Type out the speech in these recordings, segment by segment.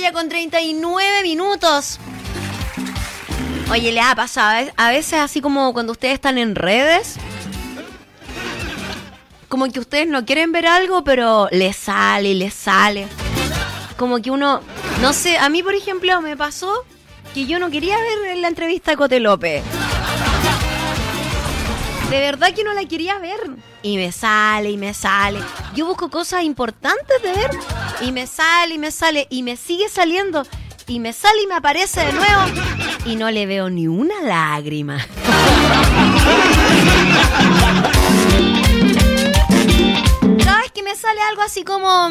ya con 39 minutos. Oye, le ha pasado a veces así como cuando ustedes están en redes, como que ustedes no quieren ver algo, pero les sale y les sale. Como que uno, no sé, a mí por ejemplo me pasó que yo no quería ver la entrevista de Cote López. De verdad que no la quería ver. Y me sale y me sale. Yo busco cosas importantes de ver y me sale y me sale y me sigue saliendo. Y me sale y me aparece de nuevo y no le veo ni una lágrima. Cada vez que me sale algo así como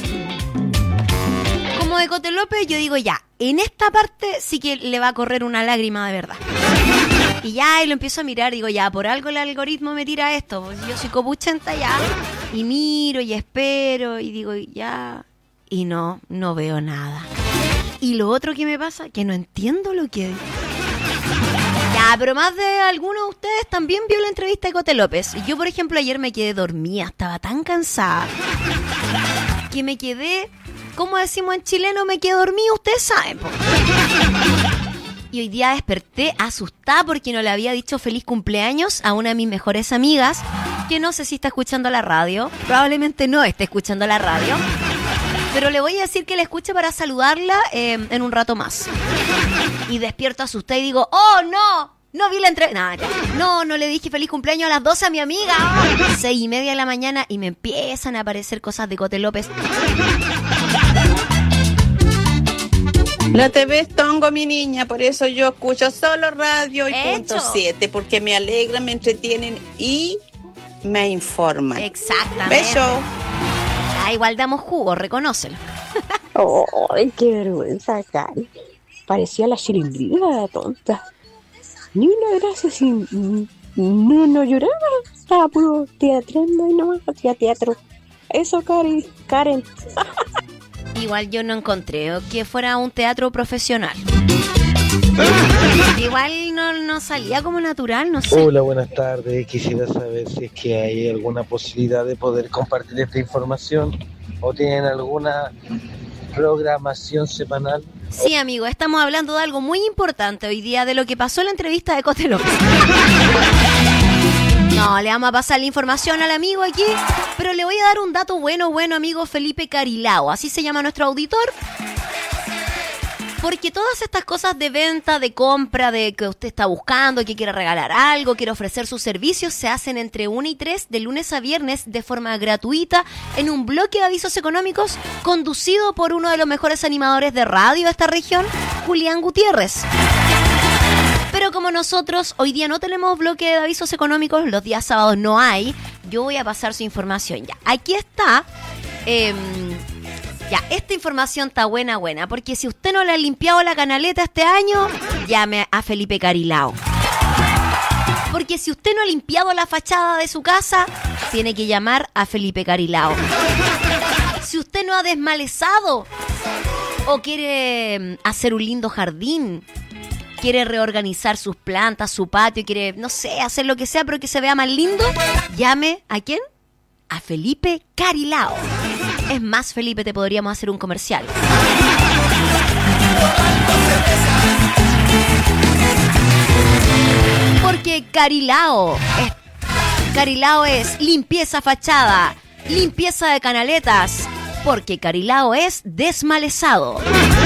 de Cote López, yo digo ya, en esta parte sí que le va a correr una lágrima de verdad. Y ya, y lo empiezo a mirar, digo ya, por algo el algoritmo me tira esto, pues yo soy copuchenta ya. Y miro y espero y digo ya, y no veo nada. Y lo otro que me pasa, que no entiendo lo que... Ya, pero más de algunos de ustedes también vio la entrevista de Cote López. Yo, por ejemplo, ayer me quedé dormida, estaba tan cansada que me quedé, como decimos en chileno, me quedé dormida, ustedes saben. Y hoy día desperté asustada porque no le había dicho feliz cumpleaños a una de mis mejores amigas, que no sé si está escuchando la radio, probablemente no esté escuchando la radio. Pero le voy a decir que la escuche para saludarla en un rato más. Y despierto asustada y digo, ¡oh, no! No vi la entrevista. No le dije feliz cumpleaños a las 12 a mi amiga. 6:30 de la mañana y me empiezan a aparecer cosas de Cote López. La TV es tongo, mi niña, por eso yo escucho solo radio y Hecho. punto 7, porque me alegran, me entretienen y me informan. Exactamente. Beso. Igual damos jugo, reconócelo. ¡Ay, qué vergüenza, Cari! Parecía la chilindrina, tonta. Ni una gracia sin... No lloraba. Estaba puro teatrando y no hacía teatro. Eso, Karen. Igual yo no encontré que fuera un teatro profesional. Igual no salía como natural, no sé. Hola, buenas tardes. Quisiera saber si es que hay alguna posibilidad de poder compartir esta información o tienen alguna programación semanal. Sí, amigo, estamos hablando de algo muy importante hoy día, de lo que pasó en la entrevista de Cote López. No, le vamos a pasar la información al amigo aquí, pero le voy a dar un dato bueno, amigo Felipe Carilao, así se llama nuestro auditor. Porque todas estas cosas de venta, de compra, de que usted está buscando, que quiere regalar algo, quiere ofrecer sus servicios, se hacen entre 1 y 3 de lunes a viernes de forma gratuita en un bloque de avisos económicos conducido por uno de los mejores animadores de radio de esta región, Julián Gutiérrez. Pero como nosotros hoy día no tenemos bloque de avisos económicos, los días sábados no hay, yo voy a pasar su información ya. Aquí está... Ya, esta información está buena, porque si usted no le ha limpiado la canaleta este año, llame a Felipe Carilao. Porque si usted no ha limpiado la fachada de su casa, tiene que llamar a Felipe Carilao. Si usted no ha desmalezado o quiere hacer un lindo jardín, quiere reorganizar sus plantas, su patio, quiere, no sé, hacer lo que sea, pero que se vea más lindo, llame ¿a quién? A Felipe Carilao. Es más, Felipe, te podríamos hacer un comercial. Porque Carilao es limpieza fachada, limpieza de canaletas, porque Carilao es desmalezado.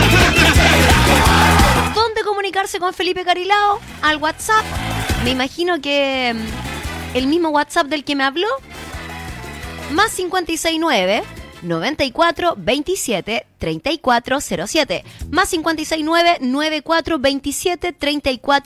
¿Dónde comunicarse con Felipe Carilao? Al WhatsApp. Me imagino que el mismo WhatsApp del que me habló. Más 569 94 27 34 07. Más 569 94 27 34